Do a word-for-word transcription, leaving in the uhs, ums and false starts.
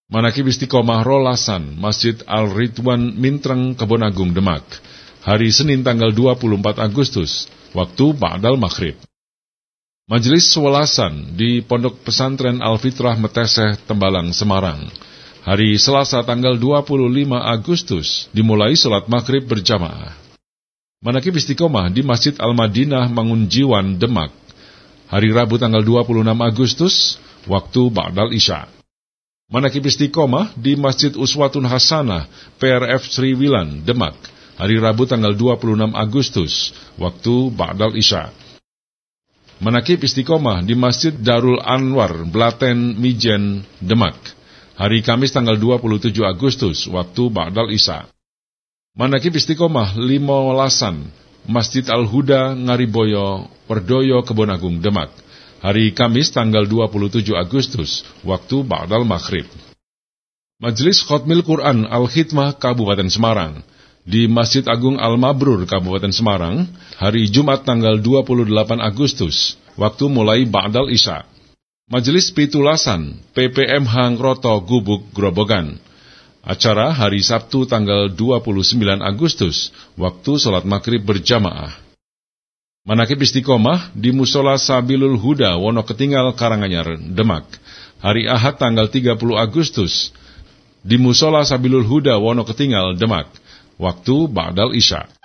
Manakib Istiqomah Rolasan, Masjid Al-Ridwan Mintreng, Kebon Agung, Demak. Hari Senin tanggal dua puluh empat Agustus, waktu ba'dal maghrib. Majelis Swalasan di Pondok Pesantren Al-Fitrah Meteseh, Tembalang, Semarang. Hari Selasa tanggal dua puluh lima Agustus, dimulai sholat maghrib berjamaah. Manakib Istiqomah di Masjid Al-Madinah, Mangunjiwan, Demak. Hari Rabu tanggal dua puluh enam Agustus, waktu ba'dal isya. Manakib Istiqomah di Masjid Uswatun Hasanah, P R F Sriwilan, Demak. Hari Rabu tanggal dua puluh enam Agustus, waktu ba'dal isya. Manakib Istiqomah di Masjid Darul Anwar, Blaten, Mijen, Demak. Hari Kamis tanggal dua puluh tujuh Agustus, waktu ba'dal isya. Manakib Istiqomah Limolasan, Masjid Al-Huda, Ngariboyo, Perdoyo, Kebon Agung, Demak. Hari Kamis tanggal dua puluh tujuh Agustus, waktu ba'dal maghrib. Majelis Khotmil Quran Al-Khidmah Kabupaten Semarang di Masjid Agung Al-Mabrur, Kabupaten Semarang, hari Jumat tanggal dua puluh delapan Agustus, waktu mulai ba'dal isya. Majelis Pitulasan P P M H Ngroto Gubuk, Grobogan. Acara hari Sabtu tanggal dua puluh sembilan Agustus, waktu sholat maghrib berjamaah. Manakib Istiqomah di Musola Sabilul Huda, Wonoketinggal, Karanganyar, Demak. Hari Ahad tanggal tiga puluh Agustus, di Musola Sabilul Huda, Wonoketinggal, Demak. Waktu ba'dal isya.